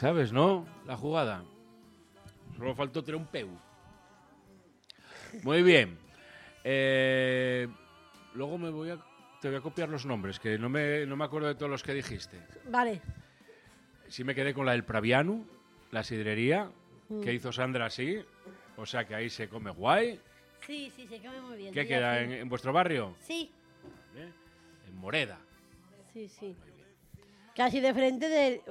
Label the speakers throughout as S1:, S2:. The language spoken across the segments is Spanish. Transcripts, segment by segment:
S1: ¿Sabes, no? La jugada. Solo faltó tener un peu. Muy bien. Luego te voy a copiar los nombres, que no me acuerdo de todos los que dijiste.
S2: Vale.
S1: Sí me quedé con la del Praviano, la sidrería, que hizo Sandra así. O sea que ahí se come guay.
S2: Sí, se come muy bien.
S1: ¿Qué queda?
S2: Sí.
S1: ¿En vuestro barrio?
S2: Sí.
S1: Vale. En Moreda.
S2: Sí. Casi de frente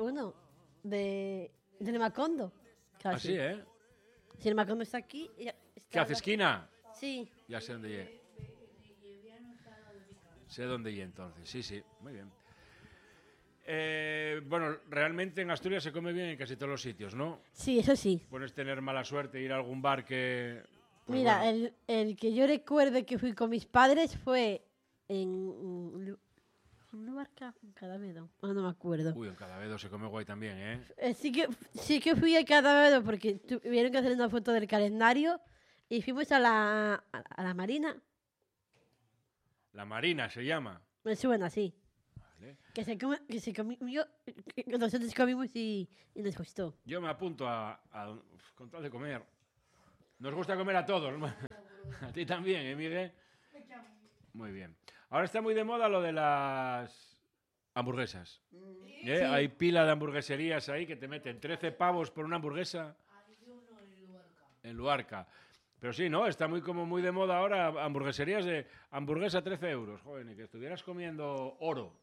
S2: del Macondo. Casi.
S1: Así, ¿eh?
S2: Si el Macondo está aquí...
S1: ¿Qué hace, esquina?
S2: Sí.
S1: Ya sé dónde llegué. Sé dónde llegué entonces. Sí, muy bien. Bueno, realmente en Asturias se come bien en casi todos los sitios, ¿no?
S2: Sí, eso sí.
S1: Puedes tener mala suerte e ir a algún bar que... Pues
S2: Mira,
S1: bueno.
S2: el que yo recuerdo que fui con mis padres fue en un lugar en Cadavedo. No me acuerdo.
S1: Uy, en Cadavedo se come guay también, ¿eh?
S2: Sí que fui a Cadavedo porque tuvieron que hacer una foto del calendario y fuimos a la Marina.
S1: La Marina se llama.
S2: Me suena así.
S1: Vale.
S2: Que se comió, que nosotros comimos y nos gustó.
S1: Yo me apunto con tal de comer. Nos gusta comer a todos. A ti también, ¿eh, Miguel? Muy bien. Ahora está muy de moda lo de las hamburguesas. ¿Eh?
S2: Sí.
S1: Hay pila de hamburgueserías ahí que te meten 13 pavos por una hamburguesa. En Luarca. Pero sí, ¿no? Está muy de moda ahora hamburgueserías de hamburguesa 13 euros. Joder, ni que estuvieras comiendo oro.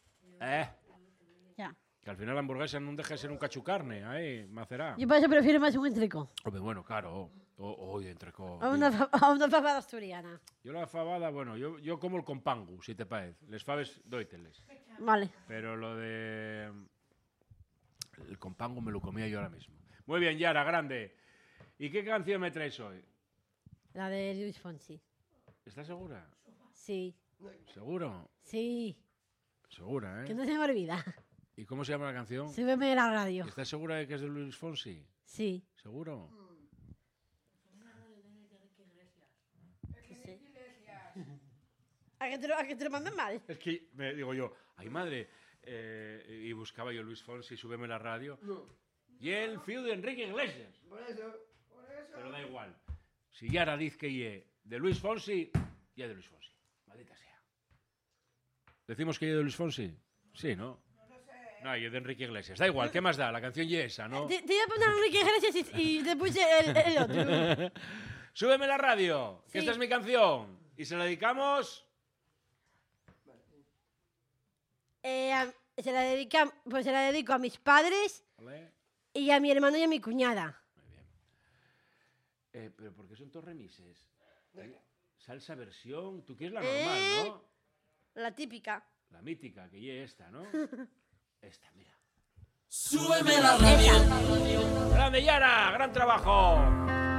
S2: Ya.
S1: Que al final la hamburguesa no deja de ser un cachucarne, ahí, macerá.
S2: Yo por eso prefiero más un entrecó.
S1: Hombre, bueno, claro. Oye, entrecó.
S2: A una fabada asturiana.
S1: Yo la fabada, bueno, yo como el compangu, si te parece. Les faves, dóiteles.
S2: Vale.
S1: Pero lo de... El compangu me lo comía yo ahora mismo. Muy bien, Yara, grande. ¿Y qué canción me traes hoy?
S2: La de Luis Fonsi.
S1: ¿Estás segura?
S2: Sí.
S1: ¿Seguro?
S2: Sí.
S1: Segura,
S2: Que
S1: ¿eh?
S2: no se me olvida.
S1: ¿Y cómo se llama la canción?
S2: Súbeme la radio.
S1: ¿Estás segura de que es de Luis Fonsi?
S2: Sí.
S1: ¿Seguro?
S2: Sí. ¿A que te lo manden mal?
S1: Es que me digo yo, ay madre, y buscaba yo Luis Fonsi, súbeme la radio.
S3: No.
S1: Y el fío de Enrique Iglesias.
S3: Por eso.
S1: Pero da igual. Si Yara dice que ye de Luis Fonsi, ya de Luis Fonsi. Maldita sea. ¿Decimos que ye de Luis Fonsi? Sí, ¿no? No, ye de Enrique Iglesias. Da igual, ¿qué más da? La canción ye esa, ¿no?
S2: Te iba a poner Enrique Iglesias y te puse el otro.
S1: Súbeme la radio, que
S2: Sí.
S1: esta es mi canción. Y se la dedicamos...
S2: Se la dedico a mis padres
S1: ¿Vale?
S2: y a mi hermano y a mi cuñada.
S1: Muy bien. Pero ¿por qué son todos remises? Salsa versión, tú quieres la normal, ¿no?
S2: La típica.
S1: La mítica, que ye esta, ¿no? Esta, mira.
S4: Súbeme la radio.
S1: ¡Grande, Yara! ¡Gran trabajo!